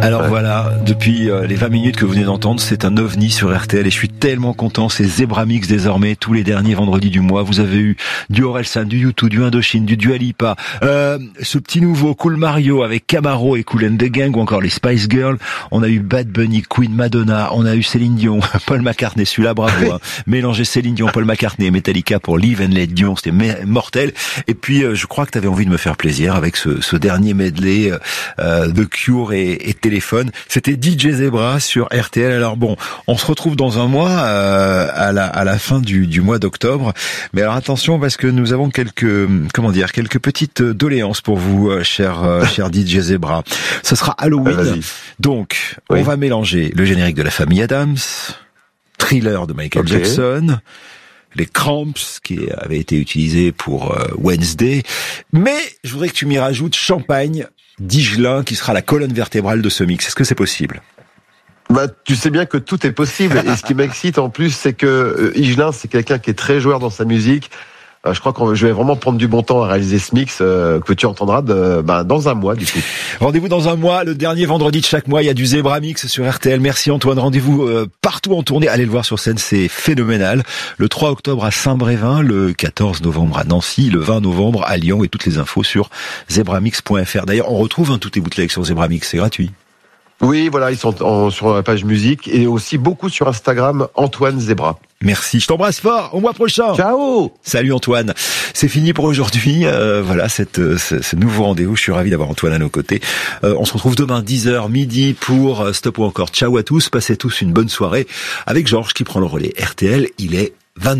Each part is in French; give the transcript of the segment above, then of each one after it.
Alors voilà, depuis les 20 minutes que vous venez d'entendre, c'est un ovni sur RTL et je suis tellement content. C'est Zebra Mix désormais, tous les derniers vendredis du mois. Vous avez eu du Orelsan, du U2, du Indochine, du Dua Lipa, ce petit nouveau Cool Mario avec Camaro et Kool and the Gang ou encore les Spice Girls. On a eu Bad Bunny, Queen, Madonna, on a eu Céline Dion, Paul McCartney, celui-là bravo. Mélanger Céline Dion, Paul McCartney et Metallica pour Live and Let Dion, c'était mortel. Et puis je crois que tu avais envie de me faire plaisir avec ce dernier medley The Cure et Téléphone. C'était DJ Zebra sur RTL. Alors bon, on se retrouve dans un mois à la fin du mois d'octobre. Mais alors attention parce que nous avons quelques petites doléances pour vous, cher DJ Zebra. Ce sera Halloween. Donc, on va mélanger le générique de la famille Adams, Thriller de Michael Jackson, les Cramps qui avaient été utilisés pour Wednesday. Mais je voudrais que tu m'y rajoutes Champagne d'Higelin qui sera la colonne vertébrale de ce mix. Est-ce que c'est possible ? Tu sais bien que tout est possible. Et ce qui m'excite en plus, c'est que Higelin, c'est quelqu'un qui est très joueur dans sa musique. Je crois que je vais vraiment prendre du bon temps à réaliser ce mix que tu entendras dans un mois du coup. Rendez-vous dans un mois, le dernier vendredi de chaque mois, il y a du Zebra Mix sur RTL. Merci Antoine, rendez-vous partout en tournée. Allez le voir sur scène, c'est phénoménal. Le 3 octobre à Saint-Brévin, le 14 novembre à Nancy, le 20 novembre à Lyon et toutes les infos sur zebramix.fr. D'ailleurs, on retrouve tous tes bootlegs sur Zebra Mix, c'est gratuit. Oui, voilà, ils sont sur la page musique et aussi beaucoup sur Instagram, Antoine Zebra. Merci, je t'embrasse fort, au mois prochain. Ciao. Salut Antoine. C'est fini pour aujourd'hui. Voilà, ce nouveau rendez-vous. Je suis ravi d'avoir Antoine à nos côtés. On se retrouve demain 10h midi pour Stop ou encore Ciao à tous. Passez tous une bonne soirée avec Georges qui prend le relais RTL. Il est 22.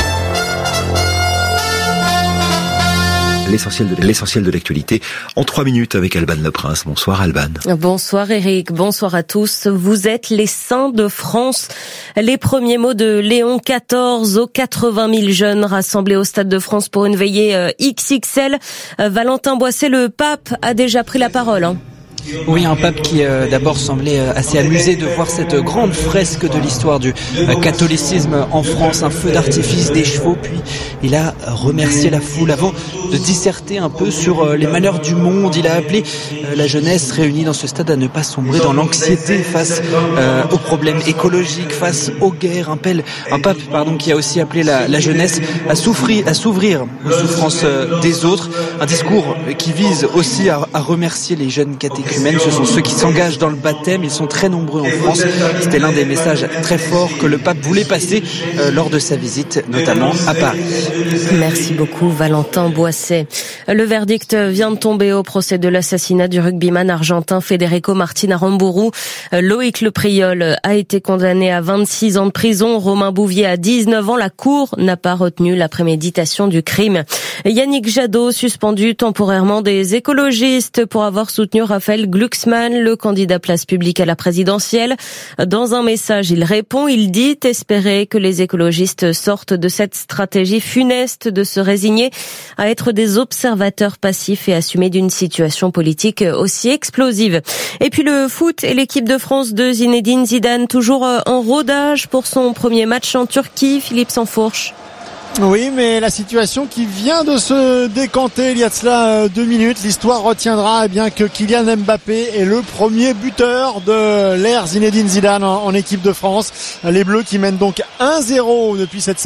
L'essentiel de l'actualité en 3 minutes avec Alban Leprince. Bonsoir Alban. Bonsoir Eric, bonsoir à tous. Vous êtes les saints de France. Les premiers mots de Léon XIV aux 80 000 jeunes rassemblés au Stade de France pour une veillée XXL. Valentin Boisset, le pape, a déjà pris la parole. Oui, un pape qui d'abord semblait assez amusé de voir cette grande fresque de l'histoire du catholicisme en France, un feu d'artifice, des chevaux, puis il a remercié la foule avant de disserter un peu sur les malheurs du monde. Il a appelé la jeunesse réunie dans ce stade à ne pas sombrer dans l'anxiété face aux problèmes écologiques, face aux guerres. Un pape qui a aussi appelé la jeunesse à s'ouvrir aux souffrances des autres. Un discours qui vise aussi à remercier les jeunes catéchumènes. Ce sont ceux qui s'engagent dans le baptême. Ils sont très nombreux en France. C'était l'un des messages très forts que le pape voulait passer lors de sa visite, notamment à Paris. Merci beaucoup Valentin Boisset. Le verdict vient de tomber au procès de l'assassinat du rugbyman argentin Federico Martin Aramburu. Loïc Lepriol a été condamné à 26 ans de prison. Romain Bouvier à 19 ans. La Cour n'a pas retenu la préméditation du crime. Yannick Jadot suspendu temporairement des écologistes pour avoir soutenu Raphaël Glucksmann, le candidat Place Publique à la présidentielle. Dans un message, il répond, il dit espérer que les écologistes sortent de cette stratégie funeste de se résigner à être des observateurs passifs et assumés d'une situation politique aussi explosive. Et puis le foot et l'équipe de France de Zinedine Zidane, toujours en rodage pour son premier match en Turquie. Philippe Sansfourche. Oui, mais la situation qui vient de se décanter il y a de cela 2 minutes, l'histoire retiendra bien que Kylian Mbappé est le premier buteur de l'ère Zinedine Zidane en équipe de France. Les Bleus qui mènent donc 1-0 depuis cette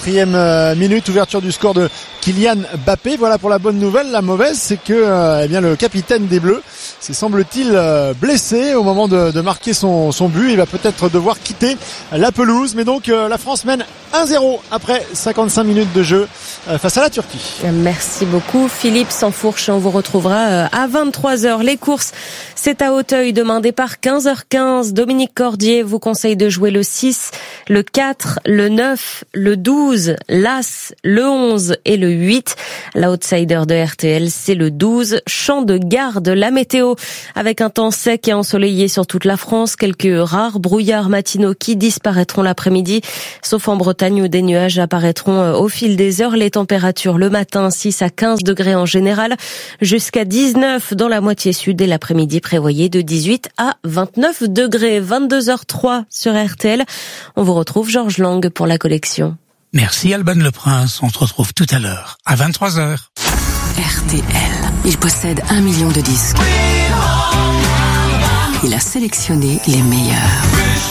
54e minute, ouverture du score de Kylian Mbappé. Voilà pour la bonne nouvelle. La mauvaise, c'est que le capitaine des Bleus s'est semble-t-il blessé au moment de marquer son but. Il va peut-être devoir quitter la pelouse, mais donc la France mène 1-0 après 55 minutes de jeu face à la Turquie. Merci beaucoup Philippe Sansfourche. On vous retrouvera à 23h. Les courses, c'est à Auteuil demain, départ 15h15. Dominique Cordier vous conseille de jouer le 6, le 4, le 9, le 12, l'As, le 11 et le 8. L'outsider de RTL, c'est le 12. Champ de Garde, la météo avec un temps sec et ensoleillé sur toute la France. Quelques rares brouillards matinaux qui disparaîtront l'après-midi, sauf en Bretagne où des nuages apparaîtront au fil des heures. Les températures le matin 6 à 15 degrés en général, jusqu'à 19 dans la moitié sud et l'après-midi prévoyé de 18 à 29 degrés. 22h03 sur RTL. On vous retrouve Georges Lang pour la collection. Merci Alban Leprince, on se retrouve tout à l'heure à 23h. RTL, il possède 1 million de disques. il a sélectionné les meilleurs.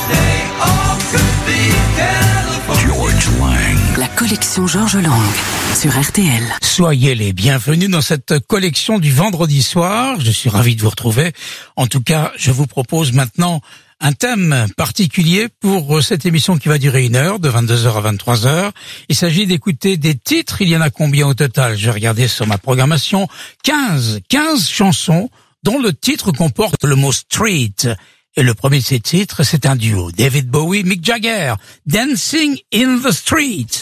George Lang. La collection George Lang sur RTL. Soyez les bienvenus dans cette collection du vendredi soir. Je suis ravi de vous retrouver. En tout cas, je vous propose maintenant un thème particulier pour cette émission qui va durer 1 heure, de 22h à 23h. Il s'agit d'écouter des titres. Il y en a combien au total? Je vais regarder sur ma programmation. 15 chansons dont le titre comporte le mot street. Et le premier de ces titres, c'est un duo. David Bowie, Mick Jagger, Dancing in the Street.